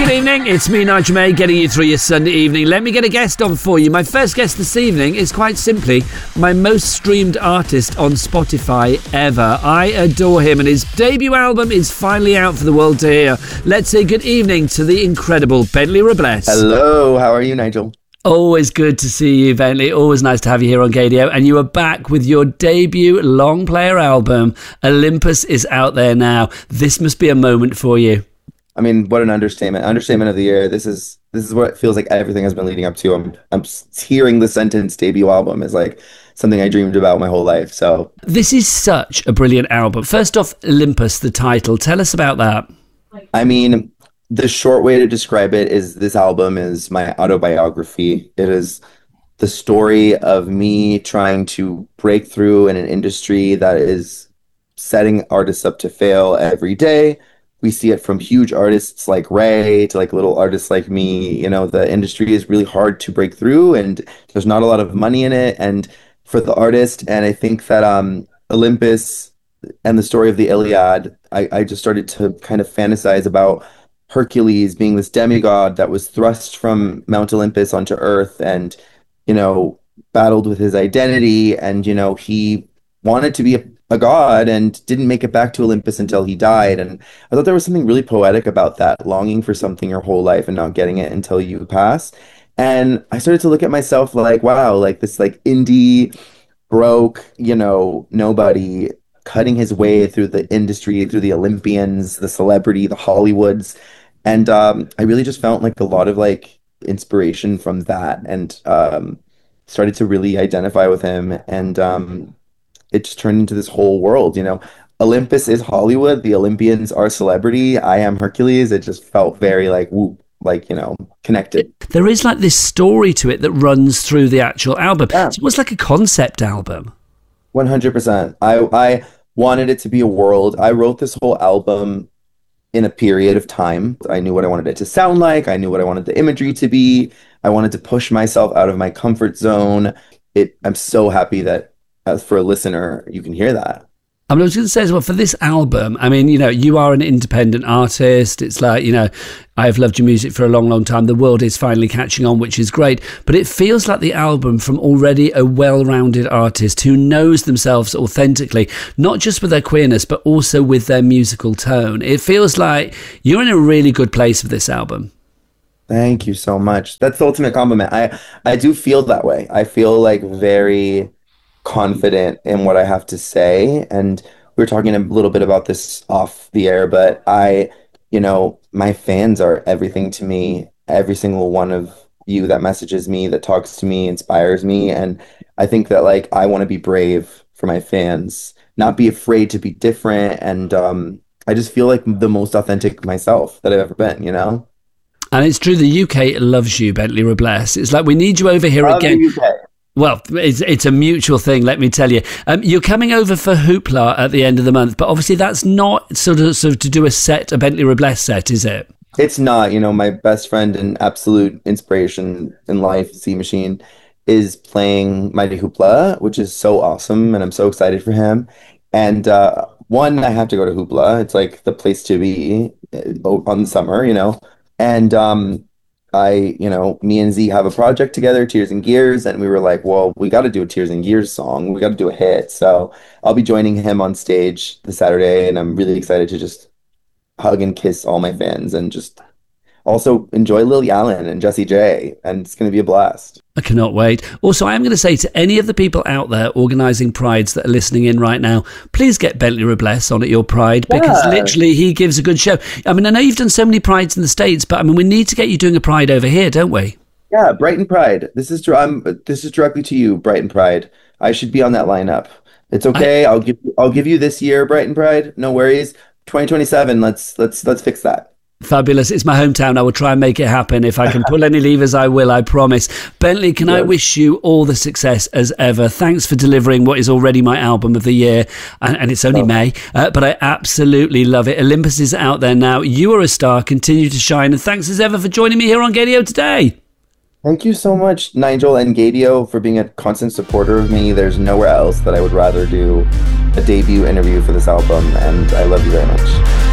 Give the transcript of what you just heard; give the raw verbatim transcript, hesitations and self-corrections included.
Good evening, it's me, Nigel May, getting you through your Sunday evening. Let me get a guest on for you. My first guest this evening is quite simply my most streamed artist on Spotify ever. I adore him, and his debut album is finally out for the world to hear. Let's say good evening to the incredible Bentley Robles. Hello, how are you, Nigel? Always good to see you, Bentley. Always nice to have you here on Gadio. And you are back with your debut long player album. Olympus is out there now. This must be a moment for you. I mean, what an understatement. Understatement of the year. This is this is what it feels like everything has been leading up to. I'm I'm hearing the sentence debut album is like something I dreamed about my whole life. So this is such a brilliant album. First off, Olympus, the title. Tell us about that. I mean, the short way to describe it is this album is my autobiography. It is the story of me trying to break through in an industry that is setting artists up to fail every day. We see it from huge artists like Ray to like little artists like me. You know, the industry is really hard to break through and there's not a lot of money in it and for the artist. And I think that um, Olympus and the story of the Iliad, I, I just started to kind of fantasize about Hercules being this demigod that was thrust from Mount Olympus onto Earth and, you know, battled with his identity. And, you know, he wanted to be a a god and didn't make it back to Olympus until he died. And I thought there was something really poetic about that, longing for something your whole life and not getting it until you pass. And I started to look at myself like, wow, like this like indie, broke, you know, nobody cutting his way through the industry, through the Olympians, the celebrity, the Hollywoods. And um, I really just felt like a lot of like inspiration from that and um, started to really identify with him. And um, it just turned into this whole world, you know. Olympus is Hollywood. The Olympians are celebrity. I am Hercules. It just felt very like, whoop, like, you know, connected. There is like this story to it that runs through the actual album. Yeah. So it was like a concept album. one hundred percent. I, I wanted it to be a world. I wrote this whole album in a period of time. I knew what I wanted it to sound like. I knew what I wanted the imagery to be. I wanted to push myself out of my comfort zone. It. I'm so happy that as for a listener, you can hear that. I mean, I was going to say as well, for this album, I mean, you know, you are an independent artist. It's like, you know, I've loved your music for a long, long time. The world is finally catching on, which is great. But it feels like the album from already a well-rounded artist who knows themselves authentically, not just with their queerness, but also with their musical tone. It feels like you're in a really good place with this album. Thank you so much. That's the ultimate compliment. I, I do feel that way. I feel like very confident in what I have to say. And we were talking a little bit about this off the air, but I, you know, my fans are everything to me. Every single one of you that messages me, that talks to me, inspires me. And I think that like, I want to be brave for my fans, not be afraid to be different. And um, I just feel like the most authentic myself that I've ever been, you know? And it's true, the U K loves you, Bentley Robles. It's like, we need you over here Love again. the U K. Well, it's, it's a mutual thing, let me tell you. Um, you're coming over for Hoopla at the end of the month, but obviously that's not sort of, sort of to do a set, a Bentley Robles set, is it? It's not. You know, my best friend and absolute inspiration in life, Z Machine, is playing Mighty Hoopla, which is so awesome, and I'm so excited for him. And uh, one, I have to go to Hoopla. It's like the place to be on the summer, you know. And um I, you know, me and Z have a project together, Tears and Gears, and we were like, well, we got to do a Tears and Gears song. We got to do a hit. So I'll be joining him on stage this Saturday, and I'm really excited to just hug and kiss all my fans and just also enjoy Lily Allen and Jessie J, and it's going to be a blast. I cannot wait. Also, I am going to say to any of the people out there organising prides that are listening in right now, please get Bentley Robles on at your pride, because Yeah. literally he gives a good show. I mean, I know you've done so many prides in the States, but I mean, we need to get you doing a pride over here, don't we? Yeah, Brighton Pride. This is dir- I'm, this is directly to you, Brighton Pride. I should be on that lineup. It's okay. I, I'll give I'll give you this year, Brighton Pride. No worries. twenty twenty-seven. Let's let's let's fix that. Fabulous. It's my hometown. I will try and make it happen. If I can pull any levers, I will, I promise. Bentley, can Yes. I wish you all the success as ever. Thanks for delivering what is already my album of the year. And, and it's only Oh. May, uh, but I absolutely love it. Olympus is out there now. You are a star. Continue to shine. And thanks as ever for joining me here on Gadio today. Thank you so much, Nigel and Gadio, for being a constant supporter of me. There's nowhere else that I would rather do a debut interview for this album, and I love you very much.